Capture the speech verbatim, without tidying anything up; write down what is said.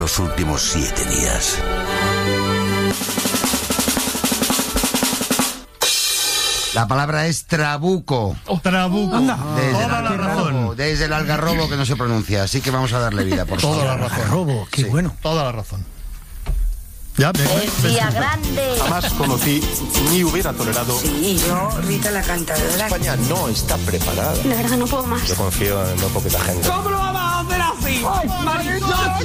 los últimos siete días. La palabra es trabuco. Oh, trabuco. Anda. Desde Toda el la algarrobo, razón. desde el algarrobo que no se pronuncia. Así que vamos a darle vida, por favor. Toda la razón. Robo, qué Sí. bueno. Toda la razón. Ya, me, El día grande. Jamás conocí ni hubiera tolerado. Sí, yo, Rita la cantadora. España no está preparada. De verdad no puedo más. Yo confío en muy poquita gente. ¿Cómo lo vamos a hacer así? ¡Ay,